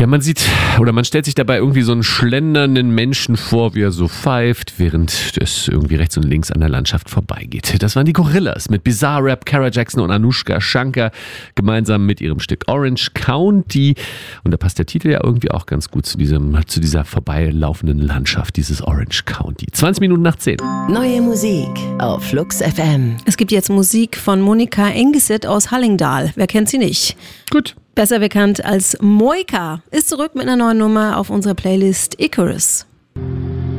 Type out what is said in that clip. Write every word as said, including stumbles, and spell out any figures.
Ja, man sieht oder man stellt sich dabei irgendwie so einen schlendernden Menschen vor, wie er so pfeift, während es irgendwie rechts und links an der Landschaft vorbeigeht. Das waren die Gorillas mit Bizarre Rap, Kara Jackson und Anushka Shankar gemeinsam mit ihrem Stück Orange County. Und da passt der Titel ja irgendwie auch ganz gut zu, diesem, zu dieser vorbeilaufenden Landschaft, dieses Orange County. zwanzig Minuten nach zehn. Neue Musik auf Flux F M. Es gibt jetzt Musik von Monika Engeset aus Hallingdal. Wer kennt sie nicht? Gut. Besser bekannt als Moika, ist zurück mit einer neuen Nummer auf unserer Playlist Icarus.